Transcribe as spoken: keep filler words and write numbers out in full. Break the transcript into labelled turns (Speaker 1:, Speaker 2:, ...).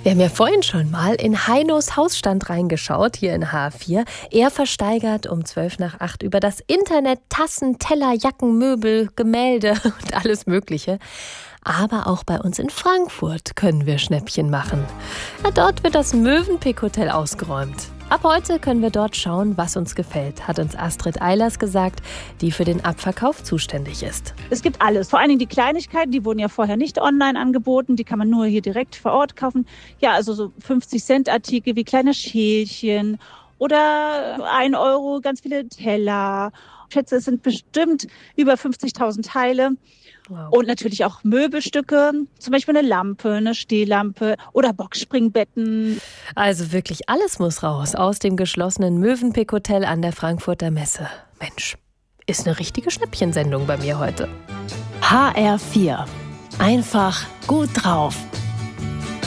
Speaker 1: Wir haben ja vorhin schon mal in Heinos Hausstand reingeschaut, hier in H vier. Er versteigert um zwölf nach acht über das Internet Tassen, Teller, Jacken, Möbel, Gemälde und alles Mögliche. Aber auch bei uns in Frankfurt können wir Schnäppchen machen. Ja, dort wird das Mövenpick Hotel ausgeräumt. Ab heute können wir dort schauen, was uns gefällt, hat uns Astrid Eilers gesagt, die für den Abverkauf zuständig ist.
Speaker 2: Es gibt alles, vor allen Dingen die Kleinigkeiten, die wurden ja vorher nicht online angeboten, die kann man nur hier direkt vor Ort kaufen. Ja, also so fünfzig Cent Artikel wie kleine Schälchen oder ein Euro ganz viele Teller. Ich schätze, es sind bestimmt über fünfzigtausend Teile. Wow. Und natürlich auch Möbelstücke, zum Beispiel eine Lampe, eine Stehlampe oder Boxspringbetten.
Speaker 1: Also wirklich alles muss raus aus dem geschlossenen Mövenpick Hotel an der Frankfurter Messe. Mensch, ist eine richtige Schnäppchensendung bei mir heute.
Speaker 3: H R vier. Einfach gut drauf.